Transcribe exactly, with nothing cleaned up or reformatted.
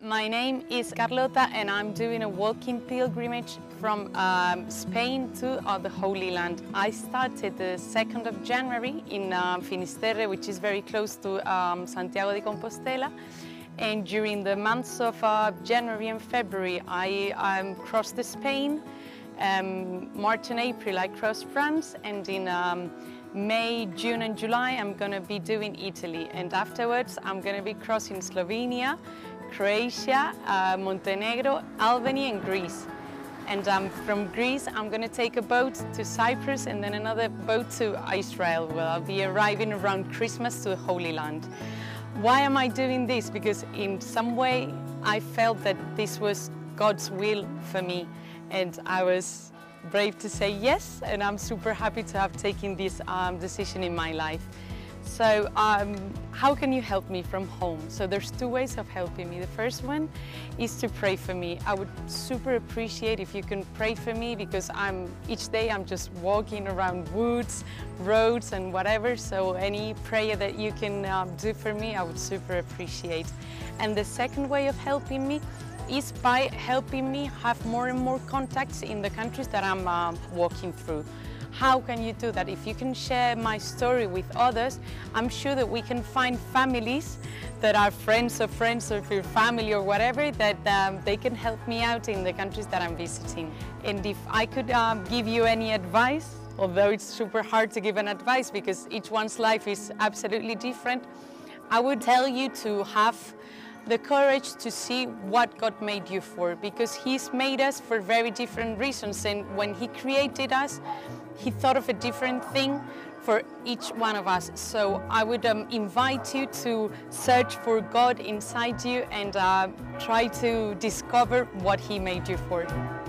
My name is Carlota and I'm doing a walking pilgrimage from um, Spain to uh, the Holy Land. I started the second of January in uh, Finisterre, which is very close to um, Santiago de Compostela. And during the months of uh, January and February, I um, crossed the Spain. Um, March and April, I crossed France, and in um, May, June and July, I'm going to be doing Italy. And afterwards, I'm going to be crossing Slovenia, Croatia, uh, Montenegro, Albany and Greece. And um, from Greece, I'm going to take a boat to Cyprus and then another boat to Israel, where I'll be arriving around Christmas to the Holy Land. Why am I doing this? Because in some way, I felt that this was God's will for me. And I was brave to say yes, and I'm super happy to have taken this um, decision in my life. So um, how can you help me from home? So there's two ways of helping me. The first one is to pray for me. I would super appreciate if you can pray for me, because I'm each day I'm just walking around woods, roads and whatever. So any prayer that you can um, do for me, I would super appreciate. And the second way of helping me is by helping me have more and more contacts in the countries that I'm uh, walking through. How can you do that? If you can share my story with others, I'm sure that we can find families that are friends of friends of your family or whatever, that um, they can help me out in the countries that I'm visiting. And if I could um, give you any advice, although it's super hard to give an advice because each one's life is absolutely different, I would tell you to have the courage to see what God made you for, because He's made us for very different reasons, and when He created us, He thought of a different thing for each one of us. So I would um, invite you to search for God inside you and uh, try to discover what He made you for.